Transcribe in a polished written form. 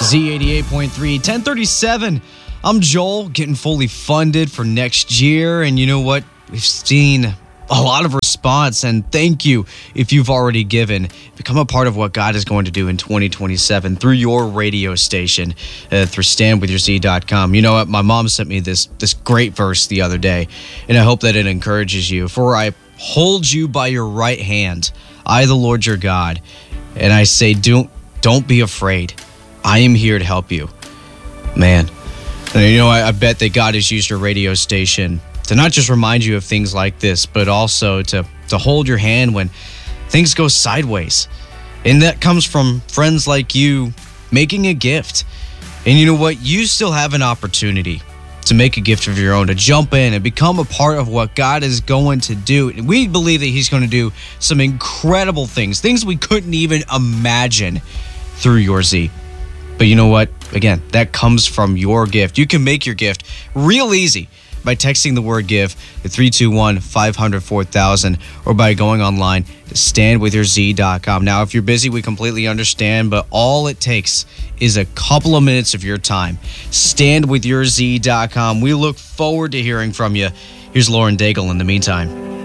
Z88.3, 1037. I'm Joel, getting fully funded for next year. And you know what? We've seen a lot of response, and thank you if you've already given. Become a part of what God is going to do in 2027 through your radio station, through standwithyourz.com. You know what? My mom sent me this great verse the other day, and I hope that it encourages you. For I hold you by your right hand, I, the Lord your God, and I say, don't be afraid. I am here to help you. Man, you know, I bet that God has used your radio station to not just remind you of things like this, but also to hold your hand when things go sideways. And that comes from friends like you making a gift. And you know what? You still have an opportunity to make a gift of your own, to jump in and become a part of what God is going to do. And we believe that He's going to do some incredible things we couldn't even imagine through your Z. But you know what? Again, that comes from your gift. You can make your gift real easy by texting the word GIVE to 321-500-4000 or by going online to standwithyourz.com. Now, if you're busy, we completely understand, but all it takes is a couple of minutes of your time. Standwithyourz.com. We look forward to hearing from you. Here's Lauren Daigle in the meantime.